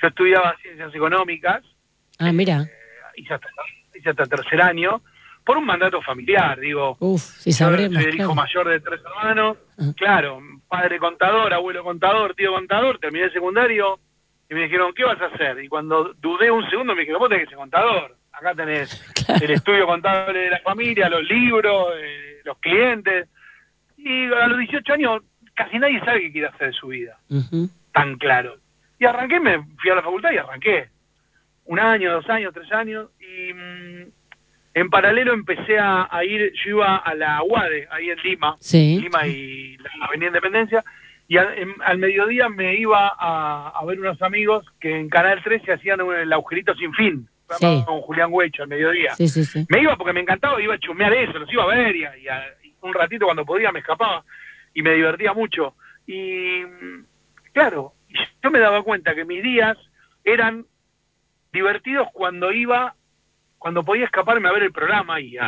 Yo estudiaba ciencias económicas. Mira. Hice hasta tercer año, por un mandato familiar, digo. Si sabremos. Yo soy el hijo mayor de 3 hermanos. Claro, padre contador, abuelo contador, tío contador, terminé el secundario y me dijeron, ¿qué vas a hacer? Y cuando dudé un segundo me dijeron, vos tenés que ser contador. Acá tenés el estudio contable de la familia, los libros, los clientes. Y a los 18 años casi nadie sabe qué quiere hacer de su vida. Tan claro. Y arranqué, me fui a la facultad y arranqué. 1 año, 2 años, 3 años. Y en paralelo empecé a ir, yo iba a la UADE, ahí en Lima. Sí. Lima y la Avenida Independencia. Y al mediodía me iba a ver unos amigos que en Canal 13 hacían el agujerito sin fin. Sí. Con Julián Huecho al mediodía. Sí, sí, sí. Me iba porque me encantaba, iba a chumear eso, los iba a ver y un ratito cuando podía me escapaba y me divertía mucho. Y claro, yo me daba cuenta que mis días eran divertidos cuando podía escaparme a ver el programa y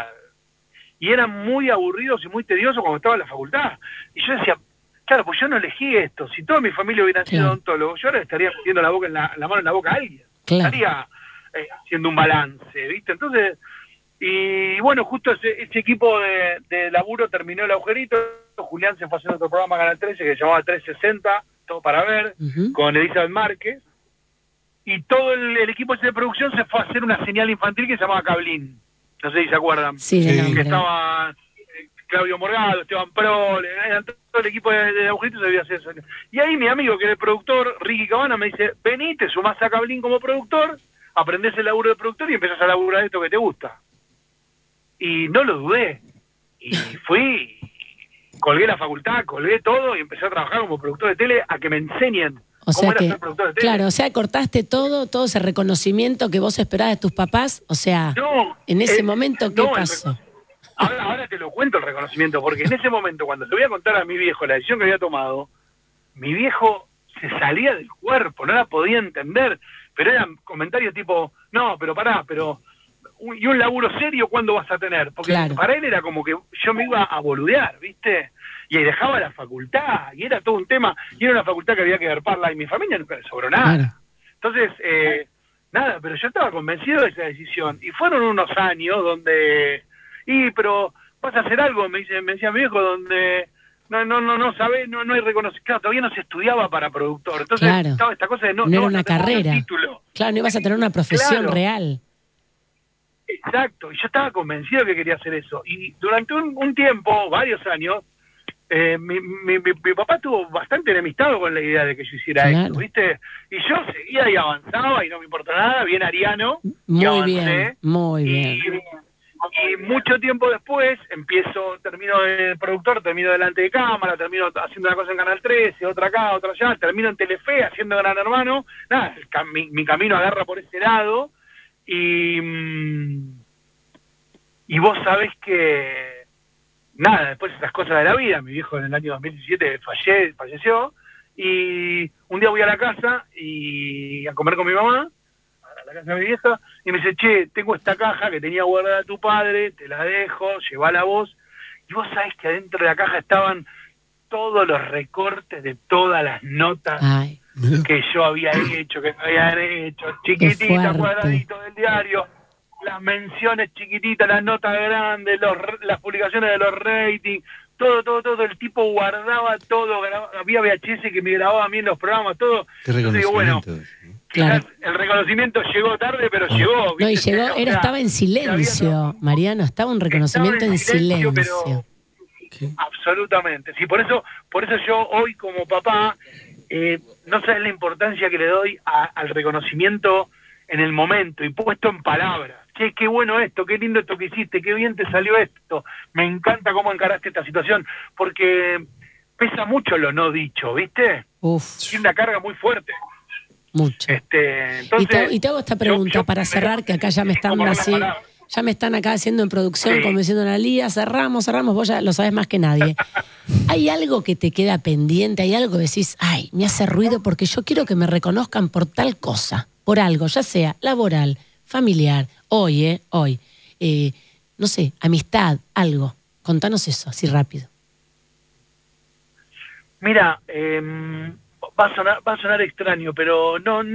eran muy aburridos y muy tediosos cuando estaba en la facultad. Y yo decía, claro, pues yo no elegí esto. Si toda mi familia hubiera sido odontólogos, yo ahora estaría metiendo la mano en la boca a alguien. Estaría haciendo un balance, ¿viste? Entonces, y bueno, justo ese equipo de laburo terminó el agujerito. Julián se fue a hacer otro programa a Canal 13 que se llamaba 360, todo para ver, con Elizabeth Márquez. Y todo el equipo ese de producción se fue a hacer una señal infantil que se llamaba Cablín. No sé si se acuerdan. Sí, que estaba Claudio Morgado, Esteban Prole, todo el equipo de agujeritos se debía hacer eso. Y ahí mi amigo, que era el productor, Ricky Cabana, me dice, vení, te sumás a Cablín como productor, aprendés el laburo de productor y empezás a laburar esto que te gusta. Y no lo dudé. Y fui, colgué la facultad, colgué todo y empecé a trabajar como productor de tele a que me enseñen. O sea que, claro, o sea, cortaste todo ese reconocimiento que vos esperabas de tus papás, o sea, en ese momento, ¿qué pasó? Ahora te lo cuento el reconocimiento, porque en ese momento, cuando le voy a contar a mi viejo la decisión que había tomado, mi viejo se salía del cuerpo, no la podía entender, pero eran comentarios tipo, no, pero pará, y un laburo serio, ¿cuándo vas a tener? Porque para él era como que yo me iba a boludear, ¿viste? Y ahí dejaba la facultad, y era todo un tema, y era una facultad que había que garparla, y mi familia nunca le sobró nada. Entonces, nada, pero yo estaba convencido de esa decisión, y fueron unos años donde, pero vas a hacer algo, me decía mi viejo, donde no sabés, no hay reconocimiento, claro, todavía no se estudiaba para productor, entonces estaba esta cosa de no era una carrera, título. Claro, no ibas a tener una profesión real. Exacto, y yo estaba convencido que quería hacer eso, y durante un tiempo, varios años, mi papá estuvo bastante enemistado con la idea de que yo hiciera esto, ¿viste? Y yo seguía y avanzaba y no me importa nada, bien ariano. Muy bien. Y mucho tiempo después termino de productor, termino delante de cámara, termino haciendo una cosa en Canal 13, otra acá, otra allá, termino en Telefe haciendo Gran Hermano. Nada, mi camino agarra por ese lado y vos sabés que nada, después esas cosas de la vida, mi viejo en el año 2017 falleció, y un día voy a la casa y a comer con mi mamá, a la casa de mi vieja, y me dice, che, tengo esta caja que tenía guardada tu padre, te la dejo, llevala vos, y vos sabés que adentro de la caja estaban todos los recortes de todas las notas que yo había hecho, chiquitita, cuadradito del diario, las menciones chiquititas, las notas grandes, las publicaciones de los ratings, todo, el tipo guardaba todo, había VHS que me grababa a mí en los programas, todo. Entonces digo, bueno, quizás el reconocimiento llegó tarde, pero llegó. ¿Viste? No, y llegó, estaba en silencio, Mariano, estaba un reconocimiento en silencio. Pero, absolutamente, sí, por eso yo hoy como papá, no sabes la importancia que le doy al reconocimiento en el momento y puesto en palabras. Che, qué bueno esto, qué lindo esto que hiciste, qué bien te salió esto, me encanta cómo encaraste esta situación, porque pesa mucho lo no dicho, ¿viste? Tiene una carga muy fuerte. Mucho. Entonces, y te hago esta pregunta para cerrar, que acá ya me están acá haciendo en producción, como diciendo Analía, cerramos, vos ya lo sabés más que nadie. ¿Hay algo que te queda pendiente? ¿Hay algo que decís, ay, me hace ruido porque yo quiero que me reconozcan por tal cosa, por algo, ya sea laboral, familiar, hoy, no sé, amistad, algo? Contanos eso, así rápido. Mira, va a sonar extraño, pero no